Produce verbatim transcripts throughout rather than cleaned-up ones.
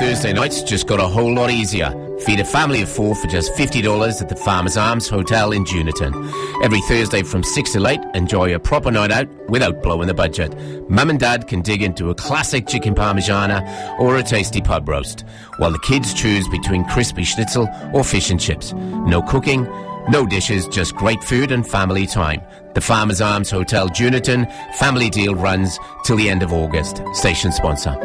Thursday nights just got a whole lot easier. Feed a family of four for just fifty dollars at the Farmers Arms Hotel in Juniton. Every Thursday from six till eight, enjoy a proper night out without blowing the budget. Mum and Dad can dig into a classic chicken parmigiana or a tasty pub roast, while the kids choose between crispy schnitzel or fish and chips. No cooking, no dishes, just great food and family time. The Farmers Arms Hotel Juniton family deal runs till the end of August. Station sponsor.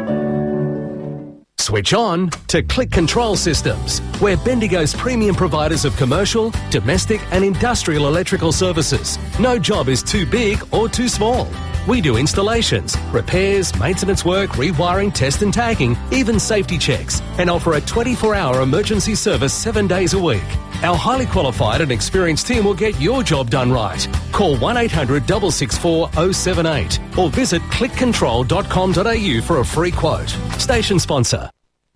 Switch on to Click Control Systems. We're Bendigo's premium providers of commercial, domestic and industrial electrical services. No job is too big or too small. We do installations, repairs, maintenance work, rewiring, test and tagging, even safety checks, and offer a twenty-four hour emergency service seven days a week. Our highly qualified and experienced team will get your job done right. Call one eight hundred six six four oh seven eight or visit click control dot com dot a u for a free quote. Station sponsor.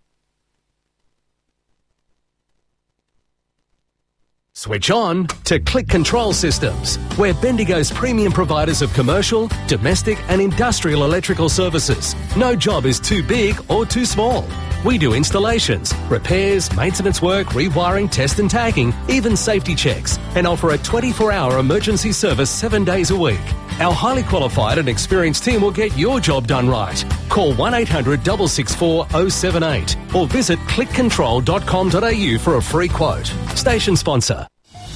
Switch on to Click Control Systems. We're Bendigo's premium providers of commercial, domestic and industrial electrical services. No job is too big or too small. We do installations, repairs, maintenance work, rewiring, test and tagging, even safety checks, and offer a twenty-four hour emergency service seven days a week. Our highly qualified and experienced team will get your job done right. Call one eight hundred six six four oh seven eight or visit click control dot com dot a u for a free quote. Station sponsor.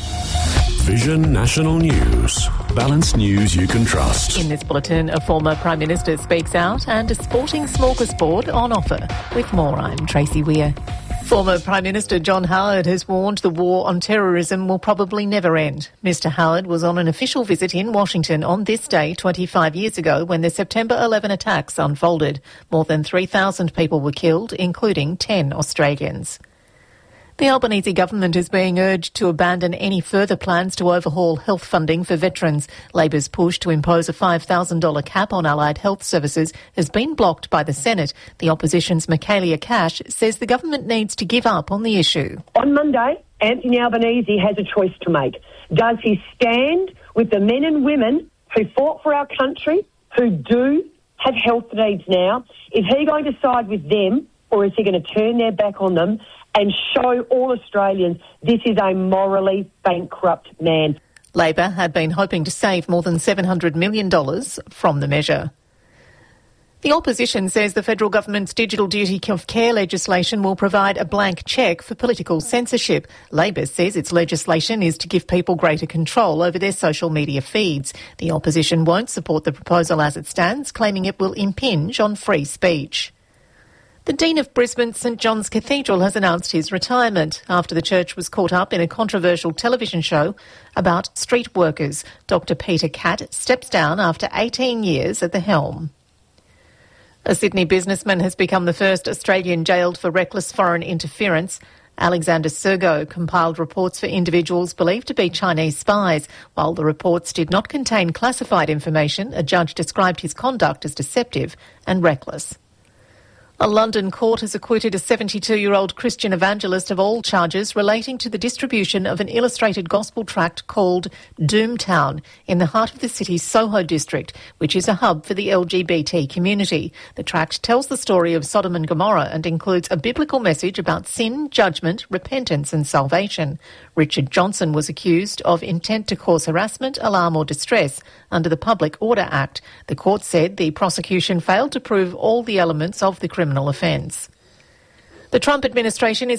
Vision National News. Balanced news you can trust. In this bulletin, a former Prime Minister speaks out and a sporting smorgasbord on offer. With more, I'm Tracy Weir. Former Prime Minister John Howard has warned the war on terrorism will probably never end. Mister Howard was on an official visit in Washington on this day twenty-five years ago when the September eleventh attacks unfolded. More than three thousand people were killed, including ten Australians. The Albanese government is being urged to abandon any further plans to overhaul health funding for veterans. Labor's push to impose a five thousand dollars cap on allied health services has been blocked by the Senate. The opposition's Michaelia Cash says the government needs to give up on the issue. On Monday, Anthony Albanese has a choice to make. Does he stand with the men and women who fought for our country, who do have health needs now? Is he going to side with them, or is he going to turn their back on them and show all Australians this is a morally bankrupt man? Labor had been hoping to save more than seven hundred million dollars from the measure. The opposition says the federal government's digital duty of care legislation will provide a blank cheque for political censorship. Labor says its legislation is to give people greater control over their social media feeds. The opposition won't support the proposal as it stands, claiming it will impinge on free speech. The Dean of Brisbane's St John's Cathedral has announced his retirement after the church was caught up in a controversial television show about street workers. Doctor Peter Catt steps down after eighteen years at the helm. A Sydney businessman has become the first Australian jailed for reckless foreign interference. Alexander Sergo compiled reports for individuals believed to be Chinese spies. While the reports did not contain classified information, a judge described his conduct as deceptive and reckless. A London court has acquitted a seventy-two-year-old Christian evangelist of all charges relating to the distribution of an illustrated gospel tract called Doomtown in the heart of the city's Soho district, which is a hub for the L G B T community. The tract tells the story of Sodom and Gomorrah and includes a biblical message about sin, judgment, repentance and salvation. Richard Johnson was accused of intent to cause harassment, alarm or distress under the Public Order Act. The court said the prosecution failed to prove all the elements of the criminal offence. The Trump administration is